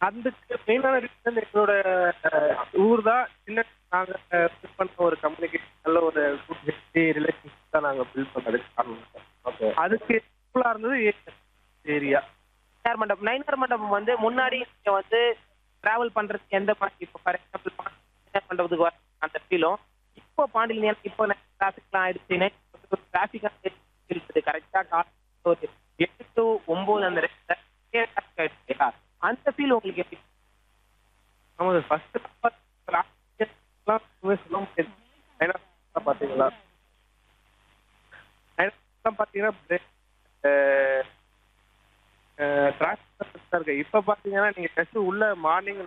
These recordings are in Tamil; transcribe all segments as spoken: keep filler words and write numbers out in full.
அதுக்கு மெயினான ரீசன் எங்களோட ஊர் தான். சின்ன நாங்க பில்ட் பண்ண ஒரு கம்யூனிகேஷன் நல்ல ஒரு குட் ஹெல்த்தி ரிலேஷன்ஷிப் தான் நாங்க பில்ட் பண்ணதுக்கு காரணம். ஓகே, அதுக்கு ஹெல்ப்ஃபுல்லா இருந்தது ஏரியா. நயினார் மண்டபம் நயினார் மண்டபம் வந்து முன்னாடி நீங்க வந்து டிராவல் பண்றதுக்கு எந்த மாதிரி இப்போ ஃபார் எக்ஸாம்பிள் நயினார் மண்டபத்துக்கு வர அந்த ஃபீலும் இப்போ பாண்டியில் இப்போ டிராஃபிக்லாம் ஆயிடுச்சு. டிராஃபிக் இருக்குது கரெக்டாக ஒரு எட்டு டு ஒன்பது அந்த ஆயிடுச்சு. அந்த ஃபீல் உங்களுக்கு எப்படி? நமக்கு ஃபர்ஸ்ட் சொல்ல முடியாது. பாத்தீங்களா பாத்தீங்கன்னா டிராஃபிக் இருக்கு. இப்ப பாத்தீங்கன்னா நீங்க ஜஸ்ட் உள்ள மார்னிங்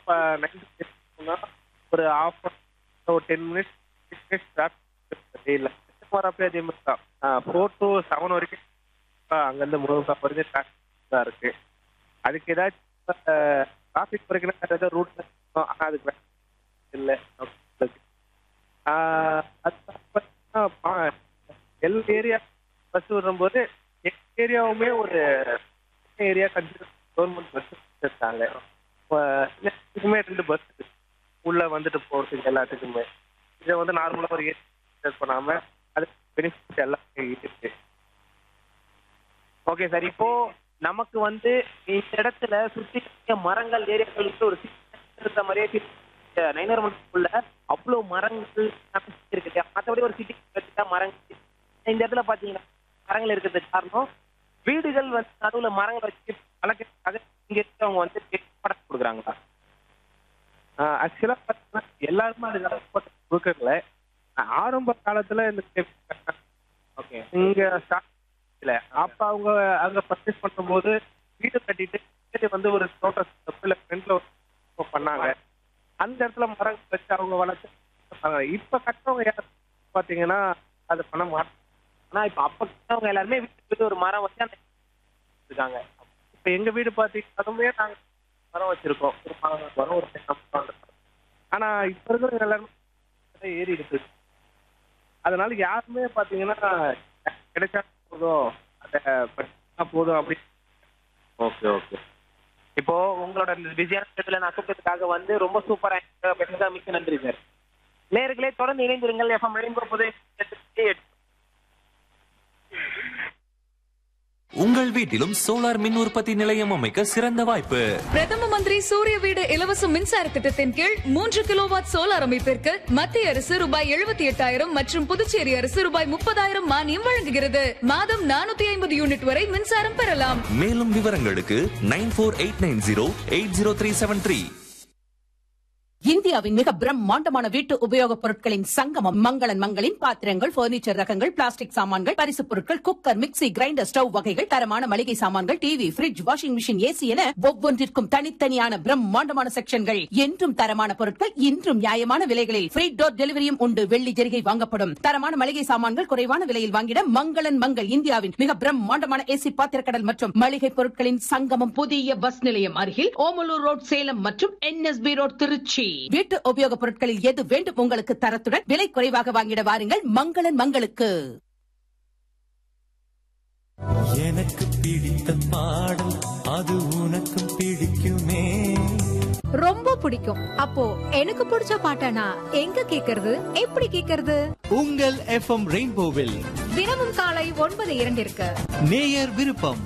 ஒரு ஹாஃப் ஒரு ten minutes six minutes traffic இல்லை. வரப்பே அதே மாதிரி தான் ஃபோர் டு செவன் வரைக்கும் அங்கேருந்து முருகா வரைக்கும் டிராஃபிக் தான் இருக்கு. அதுக்கு ஏதாச்சும் டிராஃபிக் குறைக்கணும் ஏதாவது ரூட் ஆனால் அதுக்கு இல்லை. எல் ஏரியா பஸ் வரும்போது எங்கள் ஏரியாவுமே ஒரு ஏரியா கன்சிடர் கவர்மெண்ட் பஸ் வச்சுருக்காங்க. இதுக்குமே ரெண்டு பஸ் உள்ள வந்துட்டு போகிறதுக்கு எல்லாத்துக்குமே. இதை வந்து நார்மலாக ஒரு ஏரியா பண்ணாமல் அதுக்கு பெனிஃபிட் எல்லாமே இருக்கு. ஓகே சார், இப்போ நமக்கு வந்து இந்த இடத்துல சுற்றி மரங்கள் ஏரியாக்களுக்கு ஒரு இருந்த மாதிரியே நயினார் மண்டபத்துக்குள்ள அவ்வளோ மரங்கள் இருக்கு. மற்றபடி ஒரு சிட்டி மரங்கள் இந்த இடத்துல பாத்தீங்கன்னா மரங்கள் இருக்கிறதுக்கு காரணம் வீடுகள் வந்து நடுவுல மரங்கள் வச்சு வளர்க்கறதுக்காக இங்க இருக்கவங்க வந்து படம் கொடுக்குறாங்களா? ஆக்சுவலா பாத்தீங்கன்னா எல்லாருமே அது கொடுக்கறதுல ஆரம்ப காலத்துல இந்த ஓகே இங்க இல்ல அப்ப அவங்க அங்க பர்ச்சேஸ் பண்ணும்போது வீடு கட்டிட்டு வந்து ஒரு தோட்டத்துல ஃப்ரண்ட்ல பண்ணாங்க. அந்த இடத்துல மரம் வச்சு அவங்க வளர்த்து இப்ப கட்டவங்க யார் பாத்தீங்கன்னா அது பண்ண மாட்டாங்க. ஆனா இப்ப அப்ப கட்டவங்க எல்லாருமே வீட்டுக்கு ஒரு மரம் வச்சு அந்த இருக்காங்க. இப்ப எங்க வீடு பாத்தீங்கன்னா அதுவுமே நாங்க மரம் வச்சிருக்கோம். ஒரு மரம் ஒரு ஆனா இப்ப இருக்கிற எல்லாருமே ஏறி இருக்கு. அதனால யாருமே பாத்தீங்கன்னா கிடைச்சா போதும் அதை போதும் அப்படி. ஓகே ஓகே இப்போ உங்களோட பிஸியான இடத்துல நான் கூப்பிட்டதுக்காக வந்து ரொம்ப சூப்பரா பேசுறதுக்காக மிக்க நன்றி சார். நேயர்களே தொடர்ந்து இணைந்திருங்கள். எஃப்எம் ரெயின்போ புதை உங்கள் வீட்டிலும் சோலார் மின் உற்பத்தி நிலையம் அமைக்க சிறந்த வாய்ப்பு. பிரதம மந்திரி சூரிய வீடு இலவச மின்சார திட்டத்தின் கீழ் மூன்று கிலோவாட் சோலார் அமைப்பிற்கு மத்திய அரசு ரூபாய் எழுபத்தி எட்டாயிரம் மற்றும் புதுச்சேரி அரசு ரூபாய் முப்பதாயிரம் மானியம் வழங்குகிறது. மாதம் நானூத்தி ஐம்பது யூனிட் வரை மின்சாரம் பெறலாம். மேலும் விவரங்களுக்கு nine four eight nine zero eight zero three seven three. இந்தியாவின் மிக பிரம்மாண்டமான வீட்டு உபயோகப் பொருட்களின் சங்கமம் மங்களன் மங்களின் பாத்திரங்கள், பர்னிச்சர் ரகங்கள், பிளாஸ்டிக் சாமான்கள், பரிசுப் பொருட்கள், குக்கர், மிக்ஸி, கிரைண்டர், ஸ்டவ் வகைகள், தரமான மளிகை சாமான்கள், TV, fridge, washing machine, AC என ஒவ்வொன்றிற்கும் தனித்தனியான பிரம்மாண்டமான செக்ஷன்கள். என்றும் தரமான பொருட்கள், இன்றும் நியாயமான விலைகளில் ஃப்ரீ டோர் டெலிவரியும் உண்டு. வெள்ளி ஜெரிகை வாங்கப்படும். தரமான மளிகை சாமான்கள் குறைவான விலையில் வாங்கிட மங்களன் மங்கள் இந்தியாவின் மிக பிரம்மாண்டமான ஏசி பாத்திரக்கடல் மற்றும் மளிகை பொருட்களின் சங்கமம். புதிய பஸ் நிலையம் அருகில் ஓமலூர் ரோட் சேலம் மற்றும் என்எஸ்பி ரோட் திருச்சி. வீட்டு உபயோகப் பொருட்களில் எது வேண்டும் உங்களுக்கு தரத்துடன் விலை குறைவாக வாங்கிட வாருங்கள் மங்களன் மங்களுக்கு. எனக்கு பிடித்த பாடல் அது உனக்கு பிடிக்குமே. ரொம்ப பிடிக்கும். அப்போ எனக்கு பிடிச்ச பாட்டனா எங்க கேக்குறது, எப்படி கேக்குறது? உங்கள் எஃப்எம் ரெயின்போவில் தினமும் காலை ஒன்பது இரண்டிற்கு நேயர் விருப்பம்.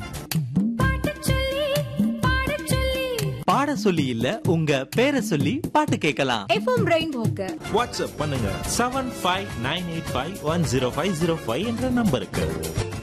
பாட சொல்லி இல்ல உங்க பேரை சொல்லி பாட்டு கேட்கலாம். எஃப்எம் ரெயின்போக்கு வாட்ஸ்அப் பண்ணுங்க seven five nine eight five one zero five zero five என்ற நம்பருக்கு.